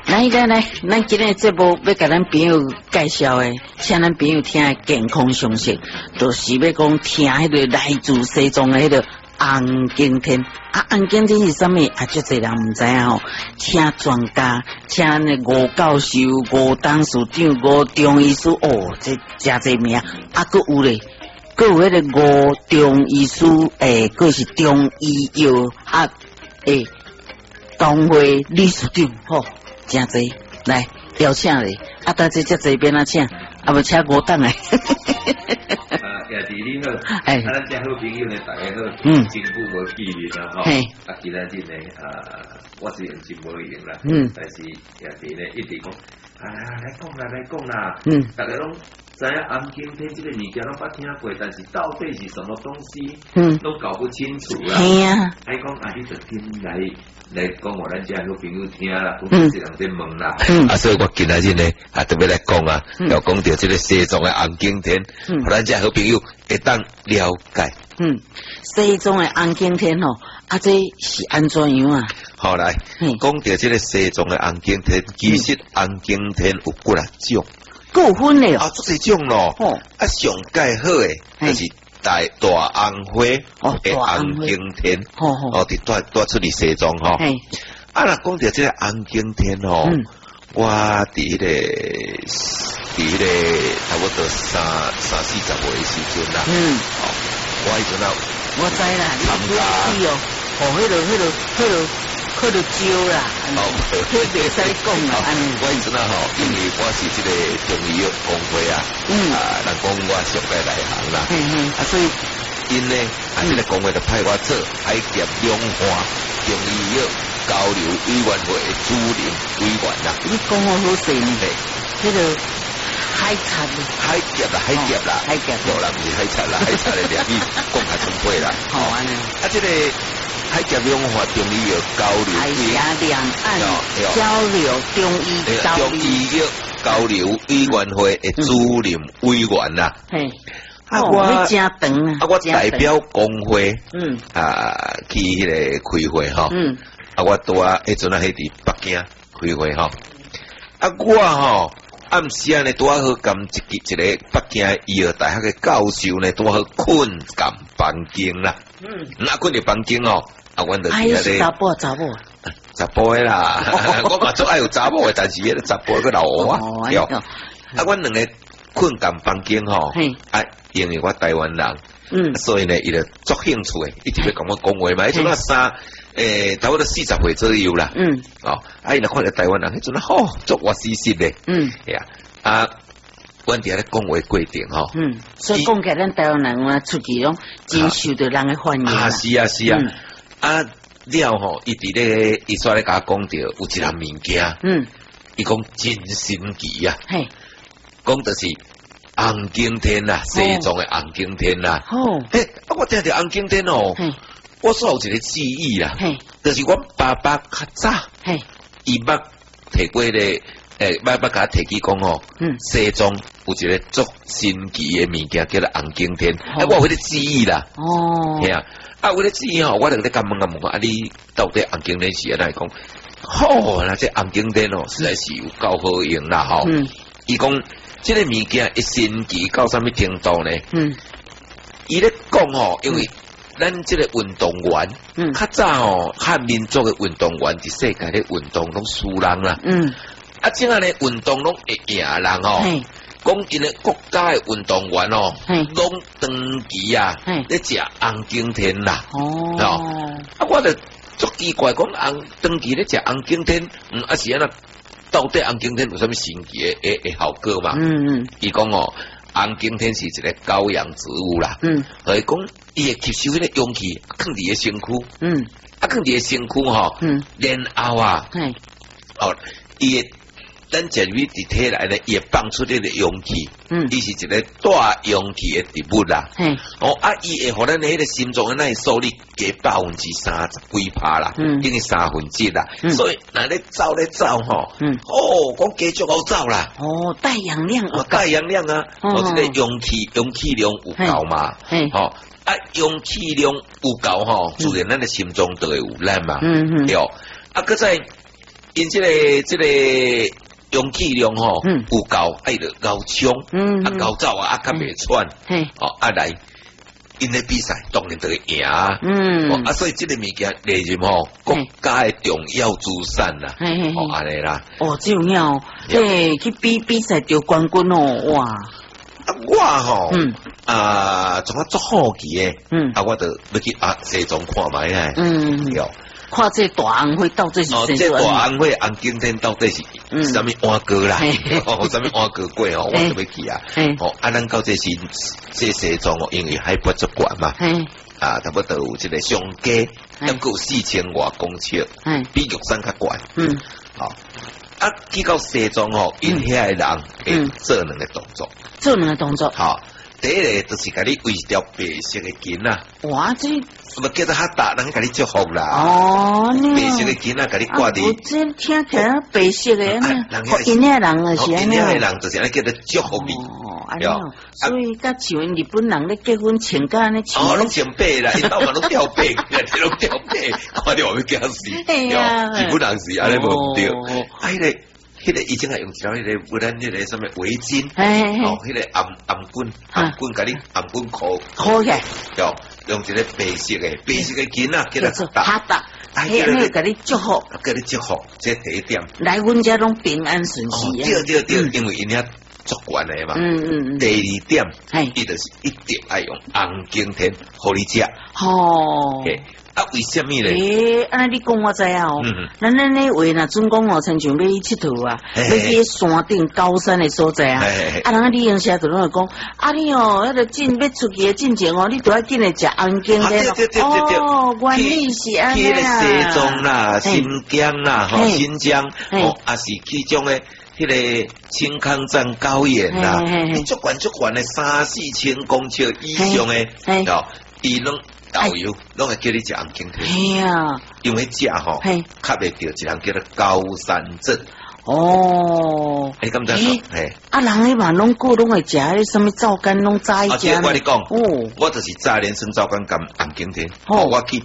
来，咱今日节目要甲咱朋友介绍的，请咱朋友听的健康常识，就是要讲听迄个来自西藏的迄个红景天。红景天是啥物？足侪人毋知影吼。请专家，请那吴教授、吴董事长、吴中医师，这真侪名。佫有咧，佫有迄个吴中医师，佫是中医药东会理事长，真侪来邀请咧。但这侪边请？无请吴董诶。 也是你好，咱遮好朋友呢，大家好，真久无见面啦，吼，今仔日呢，我虽然真无闲啦，但是也是呢一直讲，来讲啦，大家拢知影红景天这个物件拢捌听过，但是到底是什么东西，都搞不清楚啦。系啊，爱讲你就听来讲我咱遮好朋友听啦，有些人在问啦，所以我今仔日呢，特别来讲要讲到这个西藏的红景天，互咱遮好朋友会当了解。 西藏的红景天这是安怎样啊？ 好来，讲到这个西藏的红景天，其实红景天有几啊种。 有分嘞足侪种咯，上介好诶，就是大红花诶红景天，伫带出嚟西藏若讲到这个红景天我伫迄个差不多三四十岁时阵啦，我迄阵我知啦，你迄个招啦，迄袂使讲啦。 我以前因为我是这个中医药工会人讲我上届内行啦，所以因呢这个工会就派我做海峡两岸中医药交流委员会的主任委员啦。 你讲我好势呢？迄个海峡啦，有啦，不是海贼啦，海贼的两米讲还充沛啦。好安尼， 这个。海峡两岸中医药交流， 海峡两岸交流中医药交流委员会的主任委员啦。 我真长啊！ 我代表工会，去迄个开会我拄迄阵迄伫北京开会我暗时呢拄好跟一个北京医药大学的教授呢拄好困干房间啦。困伫房间阮就是查甫的啦，我嘛做爱有查某的，但是迄个查甫个老我阮两个困干房间因为我台湾人，所以呢伊就足兴趣的，一直要跟我讲话嘛，迄阵差不多40岁左右啦，伊若看到台湾人，迄阵足活死死的，阮伫咧讲话过程所以讲起来咱台湾人出去拢真受到人的欢迎是了伊伫咧伊煞咧甲我讲着有一项物件，伊讲真神奇讲就是红景天啦，西藏的红景天啦，我听着红景天我煞有一个记忆啦，就是阮爸爸较早，伊捌摕过咧。捌甲我提起讲西藏有一个足神奇的物件，叫做红景天。我有迄个记忆啦。系有迄个记忆我就咧甲问你到底红景天是安怎讲？那这红景天实在是有够好用啦伊讲这个物件一神奇到什么程度呢？伊咧讲因为咱这个运动员，较早汉民族的运动员伫世界咧运动拢输人啦。即下咧运动拢会赢人讲因个国家的运动员拢长期咧食红景天啦。我就足奇怪，讲长期咧食红景天，是安那？到底红景天有啥物神奇的效果嘛？伊讲红景天是一个高氧植物啦。所以讲伊会吸收迄个氧气，放伫个身躯。放伫个身躯然后伊会。咱食入去伫体内呢，伊会放出这个氧气，伊是一个带氧气的植物啦。伊会互咱的迄个心脏的那速率加30%几趴啦，等于1/3啦。所以若咧走，讲加足好走啦。 带氧量这个氧气量有够嘛？氧气量有够自然咱的心脏就会有力嘛。搁再。 因这个容器量吼，有够爱着够冲，够走啊，较袂喘，来。因的比赛当然就会赢所以这个物件内任吼国家的重要资产啦，安尼啦， 重要，去比赛得冠军哇！ 我吼，从我做好奇的，我就要去西藏看卖有。看这大红会到底是这大红会红景天到底是什么碗糕啦？什么碗糕粿我都要去啊！咱到这西藏因为海拔足悬嘛，差不多有这个上街，还够4000多公尺，比玉山较悬。去到西藏因遐的人会做两个动作，好。第一个就是甲你围一条白色的巾啊！ 哇，这么叫做哈达人甲你祝福啦！白色的巾啊，甲你挂伫。 这听起来白色的，因遐人就是因遐人就是安尼叫做祝福你。 所以甲像日本人咧结婚穿甲安尼穿。 拢穿白啦，因兜嘛拢吊白，拢吊白，看到我要惊死。日本人是安尼无对，迄个以前系用一条迄个不然迄个什么围巾，迄个暗棍，甲你暗棍箍起来， 用一个白色的巾啊，叫做哈达，迄个甲你祝福， 这第一点。 来阮遮拢平安顺遂啊！对，因为因遐足悬的嘛。第二点，伊就是一定爱用红景天互你食。为什么咧？ 安尼你讲我知啊咱咧话若准讲亲像要去佚佗啊，要去山顶高山的所在啊，人旅行社就拢会讲，你迄个要出去的进前你都要紧来食红景天原理是安尼啊。 去西藏啦、新疆啦、新疆，也是其中的迄个青康藏高原啦，足悬的3-4千公尺以上的，伊拢。导游拢会叫你食红景天，因为食吼，较袂着一项叫做高山症。你敢知？人迄嘛拢个拢会食迄什么皂干，拢早一食。 我你讲，我就是早连生皂干甘红景天。我去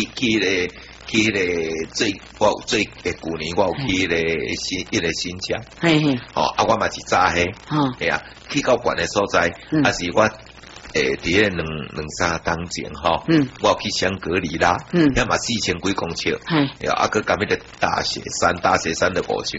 我有最旧年我有去新疆。我嘛是早系啊，去到悬的所在，还是我。伫迄两三当前我去香格里拉，遐嘛4000几公尺，佮甲迄个大雪山的5000几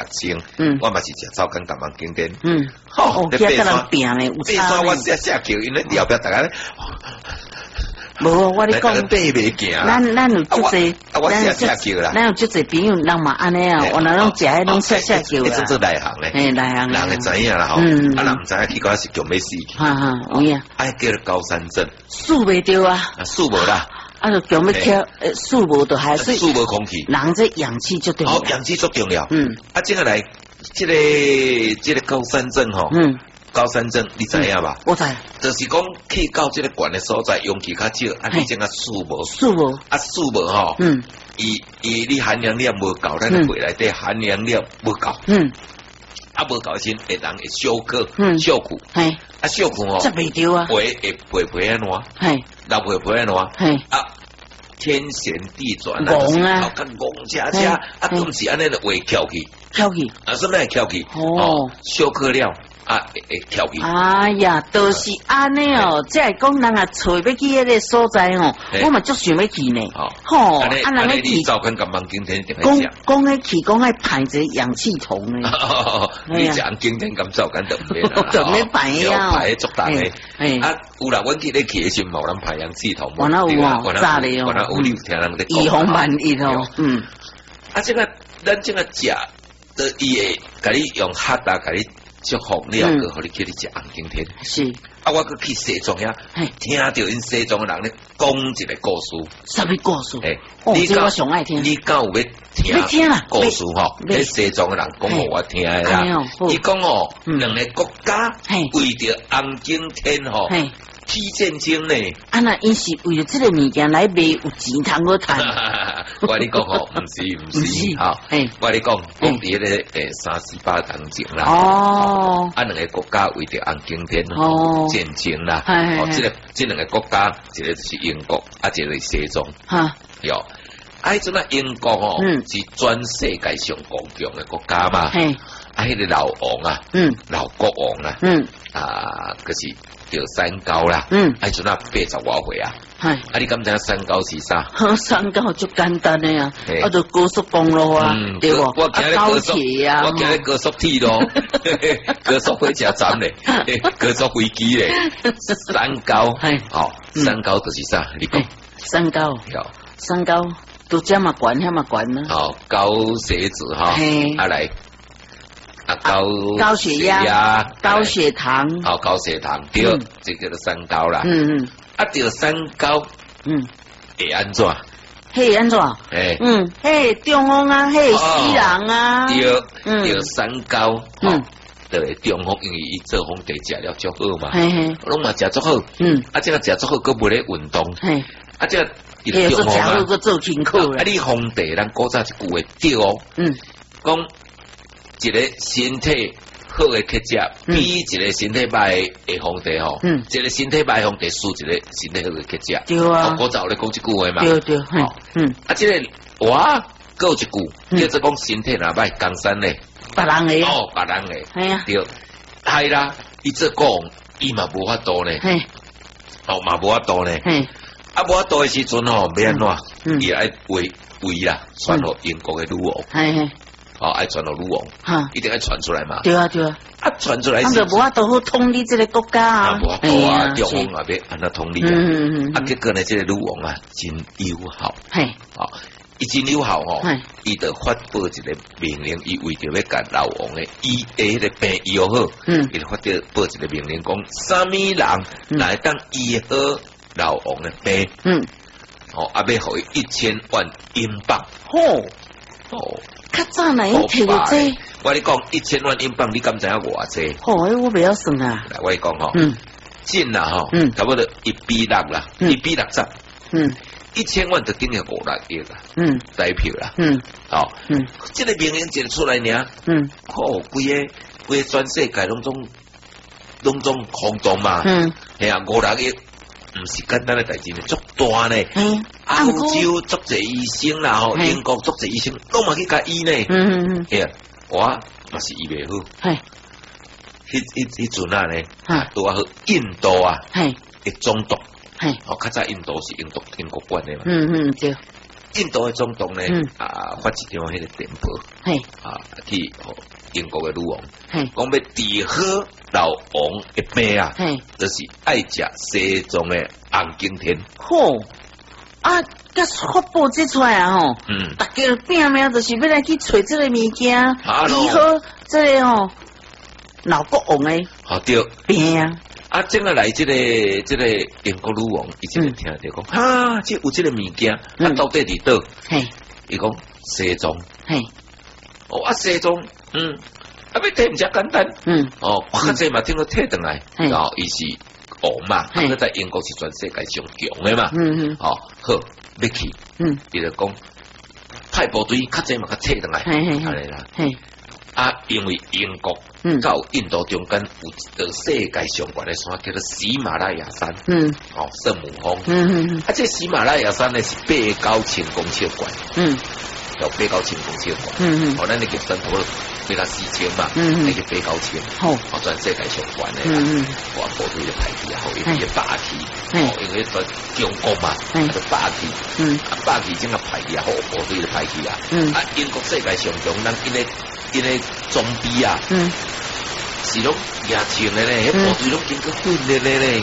6000，我嘛是食早干甘红景天， 惊甲人拼咧，有差我吓叫，因为后壁大家咧。 无，我咧讲，咱有足济，咱有足济朋友，人嘛安尼啊，我那拢食迄拢吓叫啦。 这做内行咧， 内行人会知影啦吼，人唔知影去到是强要死去， 有影， 叫做高山症， 数袂着啊， 数无啦， 就强要跳，数无就还是数无空气， 人这氧气就重要， 氧气足重要，接下来这个高山症吼。高山症你知影吧？ 我知， 就是讲去到这个悬的所在，氧气较少，你种数无吼，你含氧量无够，咱胃内底含氧量无够，无够先会人会休克，休苦，休苦这袂着啊， 会安怎？老会安怎？天旋地转啊，跟戆车，都是安尼的胃翘起，什么翘起？休克了。会跳起。 哎呀，都是安尼哦，即系讲人啊，找要去迄个所在哦，我嘛足想要去呢。 人要去，早跟红景天定讲迄去，讲迄排一个氧气筒呢。 你讲景天咁早跟就唔免啦， 就咩排啊？ 排足大嘅。有啦，阮去咧去嘅时冇人排氧气筒。 我那有啊，炸咧哦。 我那有你有听人哋讲。 以防万一哦。 这个咱这个食的伊会，甲你用哈达甲你。祝福你啊，互你叫你食红景天。 是我佮去西藏遐，听到因西藏的人咧讲一个故事。 什么故事？这我上爱听。 你敢有要听故事吼？喺西藏的人讲互我听的啦。伊讲两个国家为着红景天吼起战争呢。 那因是为了这个物件来卖，有钱通好赚。 我你讲唔是，我你讲伫咧38当前啦。两个国家为着红景天战争啦。这两个国家，一个是英国，一个是西藏。 迄阵啊，英国哦，是全世界上强强的国家嘛。迄个老王啊，老国王啊，就是叫三高啦。迄阵啊，80多岁啊。你敢知三高是啥？ 三高就简单的呀，就高速公路啊，对不？高铁啊， 我今日高速铁路，高速火车站嘞，高速飞机嘞，三高。三高就是啥？你讲三高，三高都这么管，那么管呢？ 高血脂哈，来。 高血压、高血糖， 高血糖，对，这叫做三高啦。这三高，会安怎？ 会安怎？嘿，中风啊，嘿，死人啊， 对，三高，就会中风，因为伊做皇帝食了足好嘛，拢嘛食足好，这个食足好，佮袂咧运动，这个伊中风啊， 佮做辛苦啦。 你皇帝，咱古早一句话对哦，讲。一个身体好的去食，比一个身体歹的皇帝吼，一个身体歹皇帝输一个身体好的去食。 对啊， 我早咧讲一句话嘛。 对， 这个我讲一句，叫做讲身体若歹，江山咧， 别人的别人的，系啊，对，系啦，伊这讲，伊嘛无法度呢，嘛无法度呢，无法度的时阵吼，要安怎？伊爱为啦，传互英国的女王。爱传到女王，一定要传出来嘛。 对啊， 传出来， 他就无法度好统理这个国家啊。 无法度啊，中央啊，要安那统理啊。结果呢，这个女王啊，真友好。伊真友好哦。伊就发布一个命令，伊为着要甲老王的伊迄个病医好，伊就发布一个命令，讲啥物人来当医好老王的病。要互伊1000万英镑。 较早哪样摕过这？ 我你讲1000万英镑，你敢知影偌济？ 我不要算啊。 来，我讲吼，真啦吼，差不多1:6啦，1:60。1000万就等于5-6亿啦，彩票啦。这个名言一出来呢，规个全世界拢总轰动嘛。5-6亿。唔是简单的代志呢，足大呢。欧洲足侪医生啦，英国足侪医生，拢嘛去甲医呢。我嘛是医袂好。迄阵啊呢，拄啊好印度啊，会中毒。较早印度是英国管的嘛。 对。 印度的总统呢，发一张迄个电报，去英国的女王，讲要治好老王的病啊，就是爱食西藏的红景天。 甲发布这出来啊吼，大家拼命就是要来去找这个物件，治好这个老国王的对病啊。 正个来这个英国女王，伊真听着讲，这有这个物件，到底伫倒？伊讲西藏，西藏，要摕唔只简单，较济嘛听到摕转来，伊是王嘛，佢在英国是全世界上强的嘛，好，要去，伊就讲派部队较济嘛较摕转来，係啦，因為英國到印度中間有一個世界上懸的山叫做喜馬拉雅山，聖母峰，這喜馬拉雅山呢是89000公尺懸，有89000公尺懸，咱你叫山頭俾他4000嘛，你叫89000，全世界上懸的啦，我部隊就排去啊，後一霸氣，因為在中國嘛，就霸氣，霸氣整個排去啊，後部隊就排去啊，英國世界上強，咱因為裝備啊，是攏野穿的咧，部隊攏經過訓練的咧，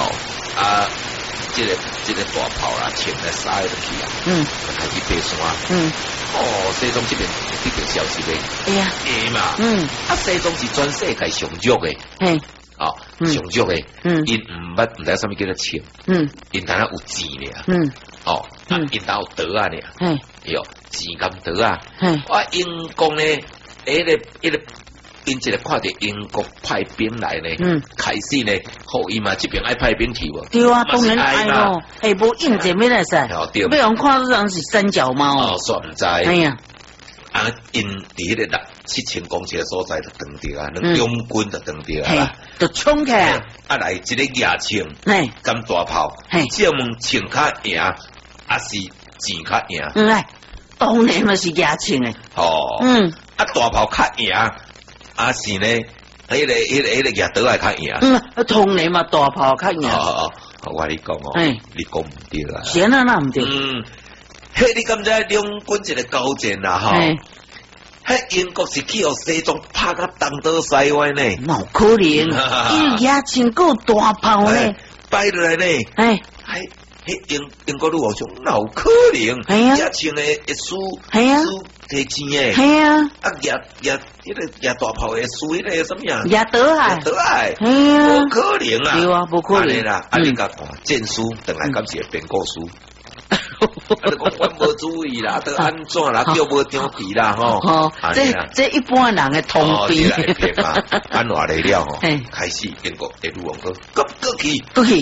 這個大炮啦，穿來殺入去啊，就開始爬山，西藏這邊一定消息咧，會嘛，西藏是全世界上弱的，上弱的，因唔知啥物叫做穿，因單有錢咧，因單有刀啊咧，喲，錢咁刀啊，英國咧。因一個看到英國派兵來呢，開始呢，後伊嘛這邊愛派兵去喎。 對啊，當然愛咯，無應徵咩來噻？要人看到人是三腳貓。 煞唔知。哎呀，因伫迄個7000公尺所在就登着啊，那中軍就登着啊， 就衝起來。 來一個野槍，咁大炮，這門槍卡贏，還是钱较赢。 哎，当然嘛是牙签诶。 哦，啊大炮较赢，啊是呢，迄个牙刀也较赢。 当然嘛大炮较赢。 我你讲哦，你讲唔对啦。 是啊，那唔对。 迄你敢知两军一个交战啦？吼，迄英国是去互西藏拍甲东倒西歪呢？ 冇可能，伊牙签够大炮呢， 摆落来呢？迄英国女王说哪有可能？牙签诶会输，输提钱诶， 系啊， 迄个牙大炮会输，迄个什么呀？ 牙刀啊， 系啊，无可能啊， 对啊，无可能啦。你甲看战书，等来敢是会编故事。你讲我无注意啦，都安怎啦？叫无张皮啦，吼。 这一般人的通病。 安话来了吼，开始英国的女王哥，过去，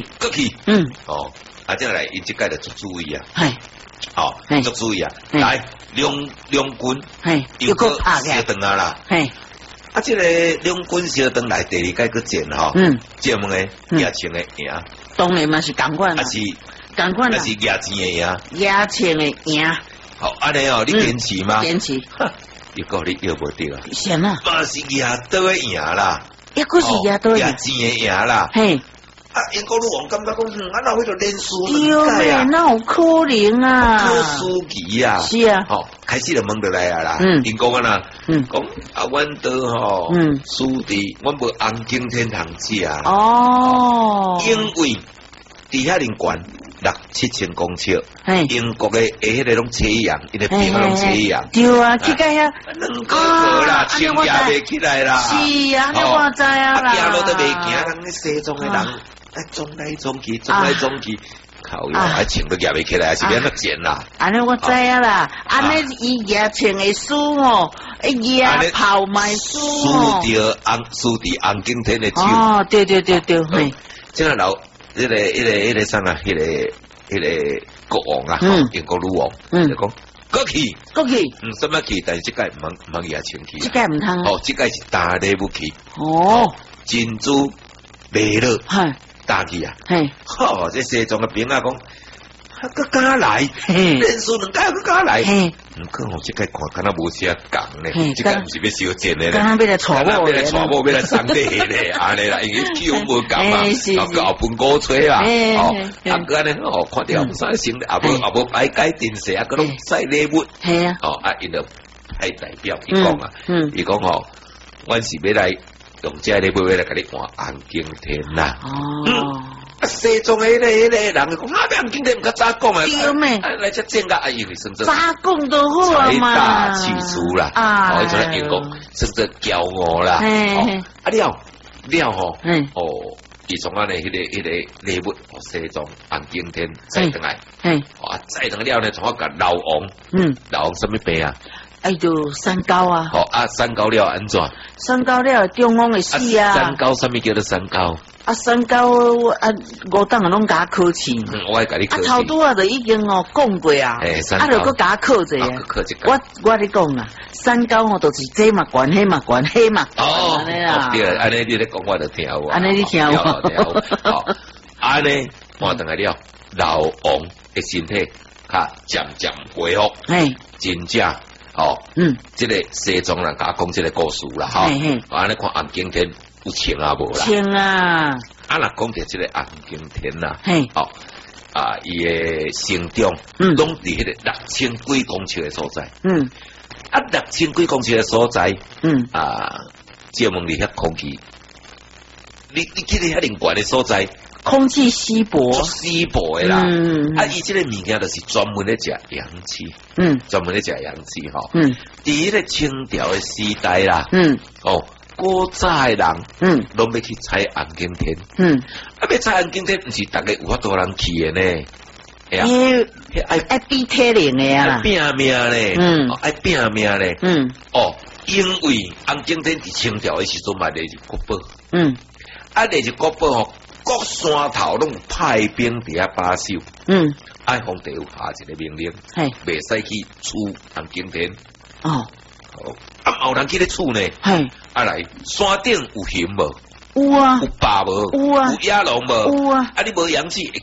啊，这来伊即届就足注意啊，足注意啊，来两军， 又个拍起来，长啊啦，啊，这个两军相当来第二届个战吼，这么诶牙签诶赢， 当然嘛是共款， 啊是。 共款啦， 是牙签的赢， 牙签的赢。 好，安尼哦，你坚持吗？ 坚持。 又讲你又无对啊？ 是啊， 嘛是牙刀的赢啦， 一个是牙刀牙签的赢啦。 嘿， 啊，英国女王感觉讲，啊，那为了连输两届啊，那有可能啊？ 可输棋啊！ 是啊， 好，开始就问得来啊啦。英国啊啦，讲啊，阮都吼，输的，阮无红景天堂食啊。 哦， 因为伫遐人悬。6,700公尺，英国嘅迄个拢车样，伊个兵拢车样， 对啊，去个遐， 两个啦，枪也袂起来啦， 是啊，我知啊啦， 行路都袂行，人西藏嘅人，撞来撞去，撞来撞去，靠呀，还枪都举袂起来，是变得贱啦。 安尼我知啊啦，安尼伊牙枪会输哦，牙炮卖输哦， 输伫红景天的手。 哦，对，嘿， 即个老。迄个啥啊？迄个国王啊，英国女王，就讲过去，什么去？但是即届唔牙签去， 即届唔通哦，即届是大礼物去， 哦， 珍珠美乐， 系大去啊， 系， 好，这西藏嘅兵啊讲。佮加来，连输两届佮加来，唔过我即届看敢若无啥讲咧，即届唔是要烧钱咧， 敢若要来娶某咧， 要来送礼咧，安尼啦，因为气温无讲嘛，搞盆鼓吹啊，啊个安尼哦，看到唔啥成，也无摆解电视啊，佮拢晒礼物， 系啊， 哦啊，因着派代表伊讲啊，伊讲吼，阮是要来用这礼物要来甲你换红景天啦，哦。西藏迄个人讲，啊，别今天唔较早讲啊， 对咩？ 来只正个，因为甚至早讲都好啊嘛， 财大气粗啦，哦，迄种员工甚至骄傲啦，啊了吼，哦，自从安尼迄个礼物，西藏红景天再等来，啊，再等了呢，从我甲老王，老王什么病啊？ 哎，就三高啊， 好啊，三高了安怎？ 三高了中风会死啊， 三高什么叫做三高？ 啊，三高啊，五档啊，拢甲考试。 我会甲你考试。 啊，头拄啊，就已经哦讲过啊。啊，就搁甲考者啊。我咧讲啊，三高哦，就是这嘛悬，迄嘛悬，迄嘛悬。 哦，对，安尼你咧讲我就听有。 安尼你听有。 安尼换等来了，老王的身体较渐渐恢复。真正哦，这个西藏人甲讲这个故事啦，哈。安尼看红景天。有情啊无啦， 情啊！ 啊，若讲到这个红景天呐，哦啊，伊的成长，拢伫迄个6000几公尺的所在，啊，6000几公尺的所在，啊，借问你遐空气，你记得遐灵悬的所在， 空气稀薄， 稀薄的啦，啊，伊这个物件就是专门咧食氧气，专门咧食氧气吼，伫迄个清朝的时代啦，哦。古早的人，拢要去采红景天，啊，要采红景天，毋是逐个有法度人去的呢， 爱比体能的啊， 爱拼命咧，爱拼命咧，哦，因为红景天伫清朝的时阵嘛，嚟是国宝，啊，嚟是国宝吼，各山头拢有派兵伫遐把守，爱皇帝有下一个命令，袂使去处红景天，哦。啊，有人去咧厝呢，啊来山顶有熊无？有啊，有豹无？有啊，有野狼无？有啊，啊你无氧气，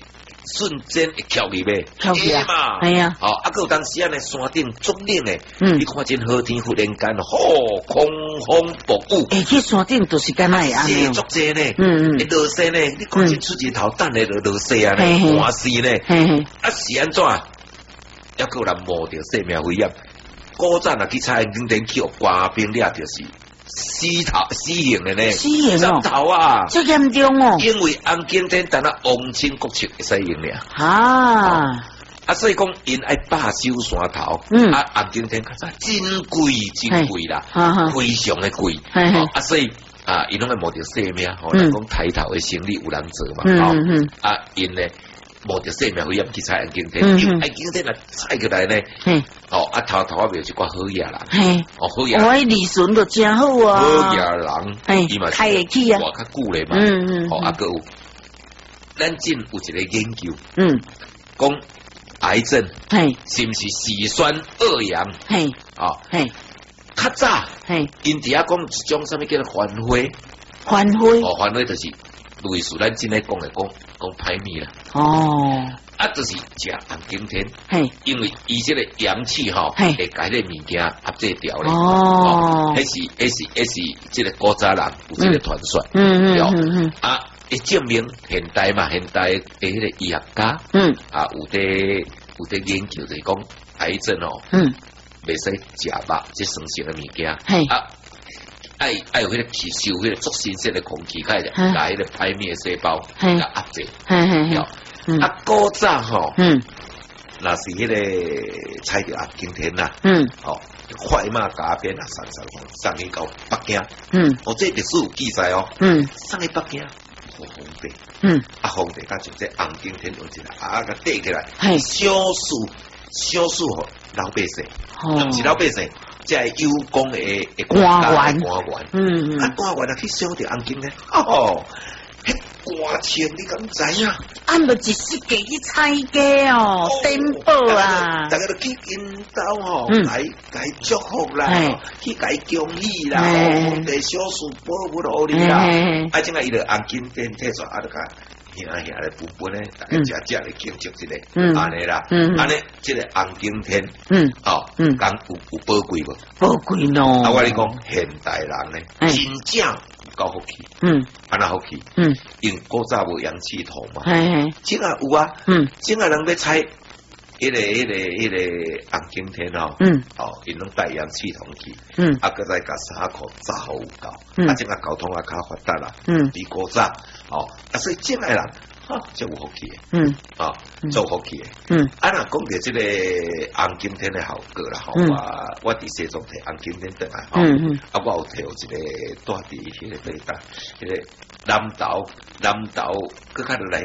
瞬间会翘起呗， 翘起啊嘛， 哎呀， 哦，啊，个有当时啊，呢山顶足冷诶，你看真好天，忽然间空风暴雨， 诶，去山顶都是干那样雪足济呢，会落雪呢，你看真出日头等下就落雪啊呢，寒死呢，啊是安怎？还个有人冒着生命危险，古早若去采景点去，官兵掠着是。死刑的呢， 死刑哦，头啊， 这严重哦， 因为红景天等下王清国戚会使用了啊， 所以讲因爱罢收山头，红景天较早真贵啦，非常的贵，所以因拢会冒着性命，人讲抬头的生意有人做嘛，因呢。冒着生命危险去采红景天，因为红景天啊采起来呢，头啊袂有一寡好野人，好野， 我李顺都真好啊， 好野人，伊嘛开会起啊， 活较久咧嘛，个有，咱真有一个研究，讲癌症，是毋是四酸二阳，较早，因伫遐讲一种啥物叫做还灰，还灰就是类似咱真咧讲歹物啦。就是食红景天，因为伊这个阳气会甲迄个物件压制掉咧。迄是这个古早人有这个传说。会证明现代嘛，现代的迄个医学家，有在研究就是讲癌症袂使食肉这生性的物件。爱有迄个吸收迄个足新鲜的空气，甲迄个排灭细胞甲压制。古早若是迄个采着红景天啦，快马加鞭啊，送去到北京，这历史有记载送去北京，皇帝，皇帝甲就这红景天用起来，甲缀起来，小数老百姓，毋是老百姓。即系有功的官员，官员去烧着红景天，迄官钱你敢知影？ 按着一世纪去采价颠簸啊！ 大家都去因兜来祝福啦，去甲伊恭喜啦，皇帝小事保不落你啦，即个伊就红景天摕出就甲。兄咧分分咧，大家食咧庆祝一个，安尼啦，安尼即个红景天，讲有宝贵无？ 宝贵咯！ 我跟你讲，现代人咧，真正有够福气，安那福气，因古早无氧气筒嘛，即个有啊，即个人要采迄个红景天因拢带氧气筒去，搁再甲衫裤扎好有够，即个交通较发达啦，比古早。所以这个人真有福气的，做福气的。若讲到这个红景天的效果啦，我伫西藏摕红景天倒来，我有摕有一个带伫迄个地方，迄个南投，搁较来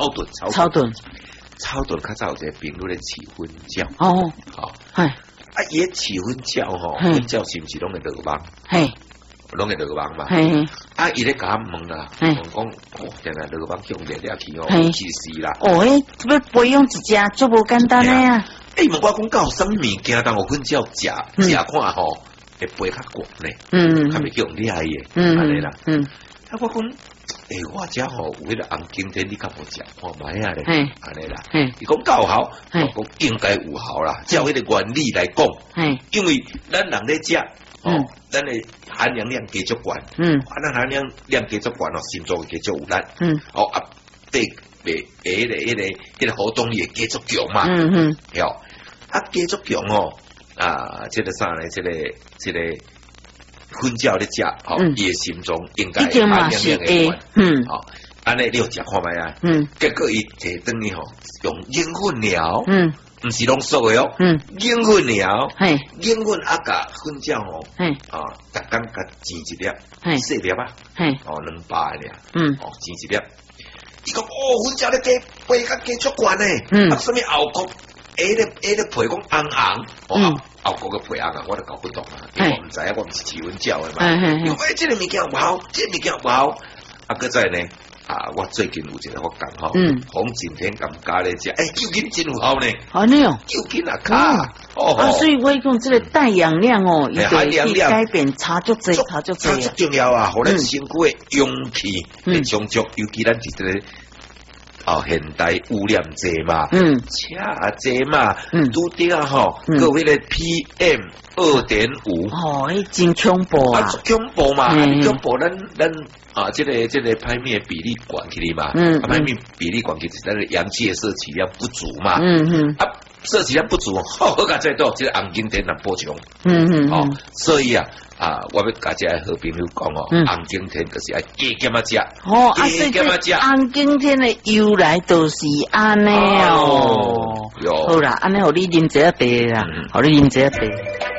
草屯较早有一个朋友咧饲粉鸟，伊咧饲粉鸟粉鸟是毋是拢会落网？拢会落网嘛？伊咧甲我问啦，问讲，定来落网向掠掠去气死啦！ 要培养一只，足无简单的啊！ 问我讲，到什么物件当我粉鸟食看会飞较悬呢？较袂去用掠伊的，安尼啦。我讲，我遮有迄个红景天，你敢无食看卖啊咧？安尼啦。伊讲够效，我讲应该有效啦。照迄个原理来讲，因为咱人咧食。咱的含氧量加足悬，咱含氧量加足悬心脏加足有力，对迄个活动也加足强嘛，加足强这个啥呢？这个粉鸟咧食，伊的心脏应该含氧量会悬，安尼你有食看卖啊？结果伊摕转去用鹰粉鸟，毋是拢熟的鹰粉鸟，鹰粉甲粉鸟逐工甲煎一粒，细粒啊，200粒，煎一粒。伊讲粉鸟咧飞甲加足悬呢，什么后壳下咧皮讲红，后壳个皮红我都搞不懂啊，因为我毋知影，我毋是饲粉鸟的嘛。因为这个物件有效，这个物件有效，搁再呢。我最近有一个发觉黄景天咁加咧食，究竟真有效呢？ 安尼哦， 究竟卡所以我讲这个带氧量伊可以改变差足济，差足重要啊！互咱身躯的氧气会充足，尤其咱伫这个现代污染济嘛，车济嘛，拄着吼，各位咧 PM2.5， 真恐怖啊， 恐怖嘛，恐怖，咱这个排面比例管起嚟嘛，排面比例管起，咱的氧气的摄取量不足嘛，摄取量不足，好甲再多，这个红景天来补充，所以我要甲这好朋友讲红景天就是要加减啊食， 加减啊食，红景天的由来就是安尼好啦，安尼互你啉一茶啦，互你啉一茶。